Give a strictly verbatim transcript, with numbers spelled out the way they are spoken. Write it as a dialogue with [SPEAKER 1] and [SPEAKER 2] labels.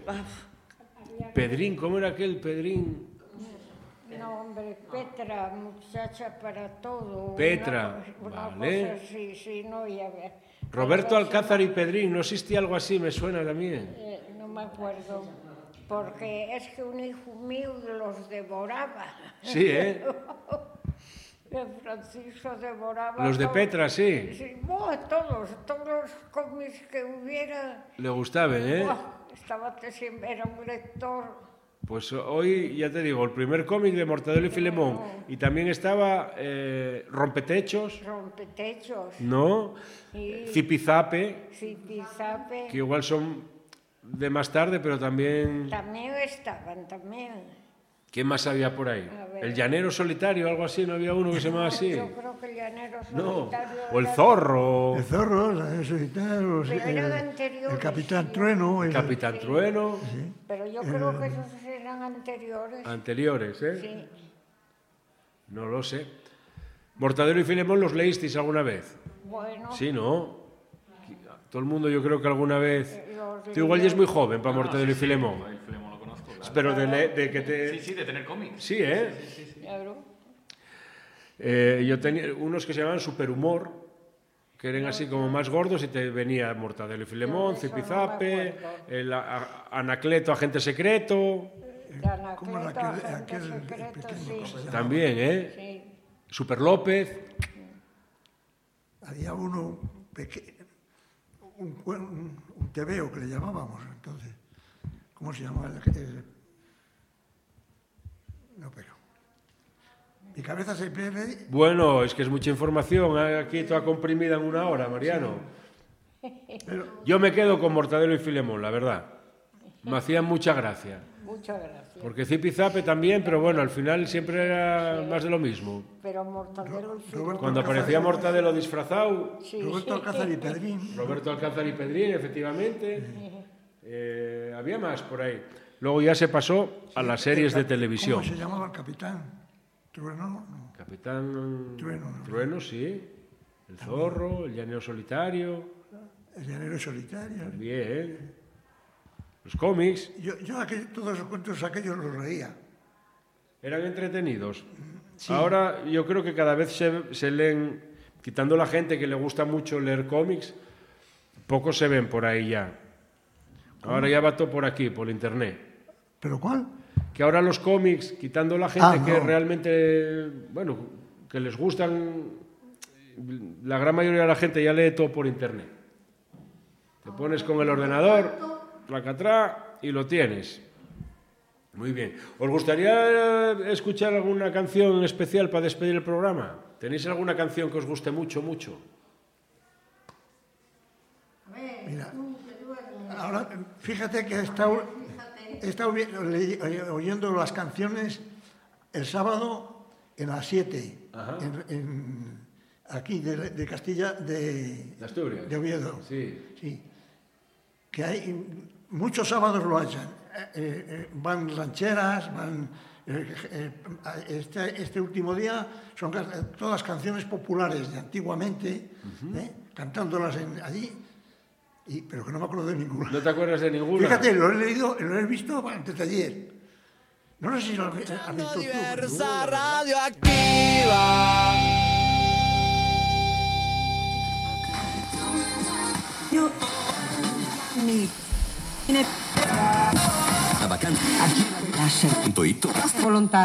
[SPEAKER 1] Pedrín, ¿cómo era aquel Pedrín?
[SPEAKER 2] No, hombre, Petra, muchacha para todo.
[SPEAKER 1] Petra,
[SPEAKER 2] una, una
[SPEAKER 1] vale.
[SPEAKER 2] Cosa así, sí, no, y a ver,
[SPEAKER 1] Roberto
[SPEAKER 2] a ver,
[SPEAKER 1] Alcázar y Pedrín, ¿no existía algo así? Me suena también.
[SPEAKER 2] Eh, no me acuerdo, porque es que un hijo mío los devoraba.
[SPEAKER 1] Sí, ¿eh?
[SPEAKER 2] Francisco devoraba.
[SPEAKER 1] Los de
[SPEAKER 2] todo.
[SPEAKER 1] Petra, sí.
[SPEAKER 2] Sí, buah, todos, todos los cómics que hubiera.
[SPEAKER 1] Le gustaban, ¿eh?
[SPEAKER 2] Buah, estaba siempre, era un lector.
[SPEAKER 1] Pues hoy, ya te digo, el primer cómic de Mortadelo y Filemón.
[SPEAKER 2] No.
[SPEAKER 1] Y también estaba eh, Rompetechos,
[SPEAKER 2] Rompetechos.
[SPEAKER 1] ¿no?
[SPEAKER 2] Sí.
[SPEAKER 1] Zipizape,
[SPEAKER 2] Zipizape.
[SPEAKER 1] que igual son de más tarde, pero también...
[SPEAKER 2] También estaban, también.
[SPEAKER 1] ¿Qué más había por ahí?
[SPEAKER 2] A ver.
[SPEAKER 1] El llanero solitario, algo así, ¿no había uno que se llamaba así?
[SPEAKER 2] Yo creo que el llanero
[SPEAKER 1] No,
[SPEAKER 2] solitario.
[SPEAKER 1] o el
[SPEAKER 2] era-
[SPEAKER 1] zorro,
[SPEAKER 3] El zorro, el solitario,
[SPEAKER 2] Pero
[SPEAKER 3] el,
[SPEAKER 2] eran
[SPEAKER 3] el
[SPEAKER 2] anteriores,
[SPEAKER 3] capitán
[SPEAKER 2] sí.
[SPEAKER 3] Trueno.
[SPEAKER 1] el
[SPEAKER 3] el-
[SPEAKER 1] Capitán Trueno,
[SPEAKER 2] Pero yo creo que esos eran anteriores.
[SPEAKER 1] anteriores, ¿eh?
[SPEAKER 2] Sí.
[SPEAKER 1] No lo sé. ¿Mortadelo y Filemón los leísteis alguna vez?
[SPEAKER 2] Bueno,
[SPEAKER 1] Sí, ¿no? Todo el mundo yo creo que alguna vez...
[SPEAKER 2] los
[SPEAKER 1] Tú igual ya es
[SPEAKER 2] leía-
[SPEAKER 1] muy joven para Mortadelo y
[SPEAKER 4] sí,
[SPEAKER 1] Filemón.
[SPEAKER 4] El Filemón lo conozco, claro.
[SPEAKER 1] Pero de, le- de que te...
[SPEAKER 4] Sí, sí, de tener cómics.
[SPEAKER 1] Sí, ¿eh?
[SPEAKER 2] Claro.
[SPEAKER 1] Eh, yo tenía unos que se llamaban Superhumor, que eran así como más gordos y te venía Mortadelo y Filemón,
[SPEAKER 2] Yo de eso no
[SPEAKER 1] Zipizape,
[SPEAKER 2] me acuerdo.
[SPEAKER 1] el a- a- Anacleto, Agente Secreto,
[SPEAKER 3] Como
[SPEAKER 2] Anacleto,
[SPEAKER 3] aquel-
[SPEAKER 2] agente
[SPEAKER 3] aquel
[SPEAKER 2] secreto,
[SPEAKER 3] pequeño
[SPEAKER 2] sí.
[SPEAKER 3] que se llama.
[SPEAKER 1] también, ¿eh?
[SPEAKER 2] Sí.
[SPEAKER 1] Super López,
[SPEAKER 3] Había uno pequeño, un, cue- un, un tebeo que le llamábamos entonces. ¿Cómo se llama? El, el- no, pero... Mi cabeza se pierde.
[SPEAKER 1] bueno, es que es mucha información, ¿eh? Aquí toda comprimida en una hora, Mariano.
[SPEAKER 3] Pero,
[SPEAKER 1] Yo me quedo con Mortadelo y Filemón, la verdad. Me hacían mucha gracia.
[SPEAKER 2] Muchas gracias.
[SPEAKER 1] Porque Zipizape también, pero bueno, al final siempre era más de lo mismo.
[SPEAKER 2] Pero Mortadelo y Filemón.
[SPEAKER 3] Roberto
[SPEAKER 1] Cuando
[SPEAKER 3] Alcázar
[SPEAKER 1] aparecía
[SPEAKER 3] y-
[SPEAKER 1] Mortadelo disfrazado,
[SPEAKER 2] Sí,
[SPEAKER 3] Roberto
[SPEAKER 2] sí.
[SPEAKER 3] Alcázar y Pedrín.
[SPEAKER 1] Roberto Alcázar y Pedrín, efectivamente. Eh, había más por ahí. Luego ya se pasó a las series de televisión.
[SPEAKER 3] ¿Cómo se llamaba el capitán? Trueno, no.
[SPEAKER 1] Capitán
[SPEAKER 3] Trueno, ¿no?
[SPEAKER 1] Trueno, sí. El zorro, el llanero solitario.
[SPEAKER 3] El llanero solitario.
[SPEAKER 1] Bien. Los cómics
[SPEAKER 3] Yo, yo aquel- todos los cuentos aquellos los leía.
[SPEAKER 1] eran entretenidos. Ahora yo creo que cada vez se, se leen, quitando la gente que le gusta mucho leer cómics, pocos se ven por ahí ya. Ahora ya va todo por aquí, por internet.
[SPEAKER 3] ¿Pero cuál?
[SPEAKER 1] Que ahora los cómics, quitando la gente
[SPEAKER 3] Ah,
[SPEAKER 1] que
[SPEAKER 3] no.
[SPEAKER 1] realmente, bueno, que les gustan, la gran mayoría de la gente ya lee todo por internet. Te pones con el ordenador, placatrá, y lo tienes. Muy bien. ¿Os gustaría escuchar alguna canción especial para despedir el programa? ¿Tenéis alguna canción que os guste mucho, mucho?
[SPEAKER 3] Mira, ahora fíjate que he estado, he estado vi- le- oyendo las canciones el sábado en las siete,
[SPEAKER 1] Ajá.
[SPEAKER 3] en, en- aquí de, de Castilla, de,
[SPEAKER 1] ¿De Asturias?
[SPEAKER 3] de Oviedo.
[SPEAKER 1] Sí.
[SPEAKER 3] Sí. Que hay muchos sábados lo hacen. Eh, eh, van rancheras, van. eh, eh, este, este último día son ca- todas canciones populares de antiguamente, ¿eh? Cantándolas en, allí, y, pero que no me acuerdo de ninguna.
[SPEAKER 1] ¿No te acuerdas de ninguna?
[SPEAKER 3] Fíjate, lo he leído, lo he visto antes de ayer. No sé si lo has vi- has visto tú.
[SPEAKER 5] Diversa radioactiva.
[SPEAKER 6] Yo mi ne
[SPEAKER 5] La vacante.
[SPEAKER 6] aquí la scelta
[SPEAKER 5] Punto it.
[SPEAKER 6] volontaria